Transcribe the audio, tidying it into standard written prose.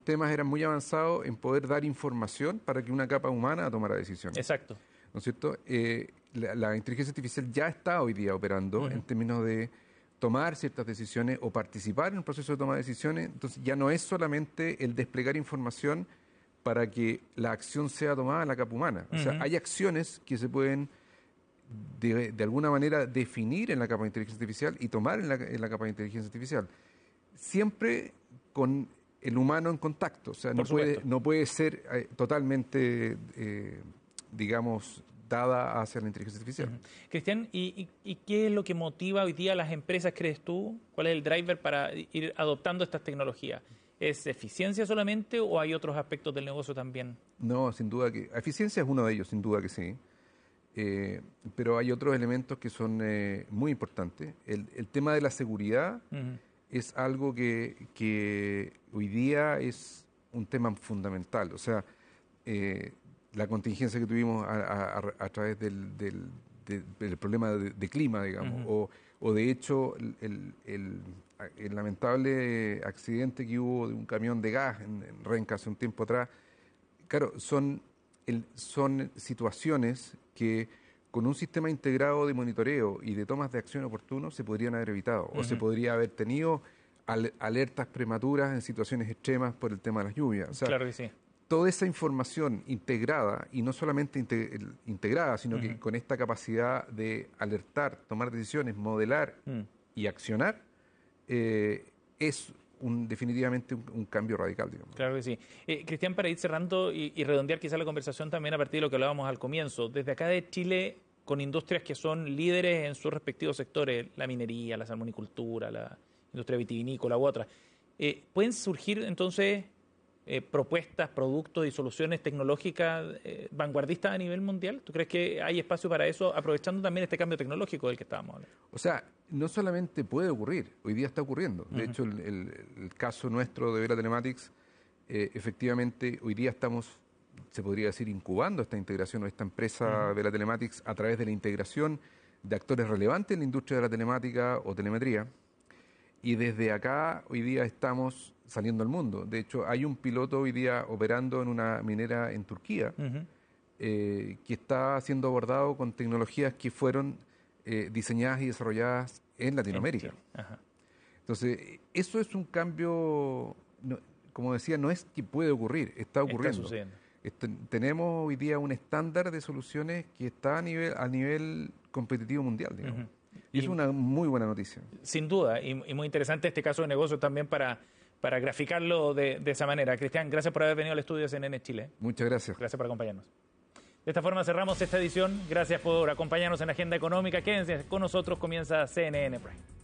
Temas eran muy avanzados en poder dar información para que una capa humana tomara decisiones. Exacto. ¿No es cierto? La inteligencia artificial ya está hoy día operando en términos de tomar ciertas decisiones o participar en un proceso de toma de decisiones. Entonces ya no es solamente el desplegar información para que la acción sea tomada en la capa humana. O sea, hay acciones que se pueden de alguna manera definir en la capa de inteligencia artificial y tomar en la capa de inteligencia artificial. Siempre con el humano en contacto. O sea, no puede ser totalmente, digamos, dada hacia la inteligencia artificial. Cristian, ¿y qué es lo que motiva hoy día a las empresas, crees tú? ¿Cuál es el driver para ir adoptando estas tecnologías? ¿Es eficiencia solamente o hay otros aspectos del negocio también? No, sin duda que... Eficiencia es uno de ellos, sin duda que sí. Pero hay otros elementos que son muy importantes. El tema de la seguridad es algo que hoy día es un tema fundamental. O sea, la contingencia que tuvimos a través del problema de clima, digamos, o de hecho el lamentable accidente que hubo de un camión de gas en Renca hace un tiempo atrás. Claro, son situaciones que con un sistema integrado de monitoreo y de tomas de acción oportuno se podrían haber evitado o se podría haber tenido alertas prematuras en situaciones extremas por el tema de las lluvias. O sea, claro que sí. Toda esa información integrada, y no solamente integrada, sino que con esta capacidad de alertar, tomar decisiones, modelar y accionar, es definitivamente un cambio radical, digamos. Claro que sí. Cristian, para ir cerrando y redondear quizá la conversación también a partir de lo que hablábamos al comienzo, desde acá de Chile, con industrias que son líderes en sus respectivos sectores, la minería, la salmonicultura, la industria vitivinícola u otra, ¿pueden surgir entonces propuestas, productos y soluciones tecnológicas vanguardistas a nivel mundial? ¿Tú crees que hay espacio para eso, aprovechando también este cambio tecnológico del que estábamos hablando? O sea, no solamente puede ocurrir, hoy día está ocurriendo. De hecho, el caso nuestro de Vela Telematics, efectivamente, hoy día estamos, se podría decir, incubando esta integración o esta empresa Vela Telematics a través de la integración de actores relevantes en la industria de la telemática o telemetría. Y desde acá hoy día estamos saliendo al mundo. De hecho, hay un piloto hoy día operando en una minera en Turquía que está siendo abordado con tecnologías que fueron diseñadas y desarrolladas en Latinoamérica. Entonces, eso es un cambio, como decía, no es que puede ocurrir, está ocurriendo. Está sucediendo. Tenemos hoy día un estándar de soluciones que está a nivel competitivo mundial, digamos. Y es una muy buena noticia. Sin duda, y muy interesante este caso de negocio también para graficarlo de esa manera. Cristian, gracias por haber venido al estudio de CNN Chile. Muchas gracias. Gracias por acompañarnos. De esta forma cerramos esta edición. Gracias por acompañarnos en la Agenda Económica. Quédense con nosotros, comienza CNN Prime.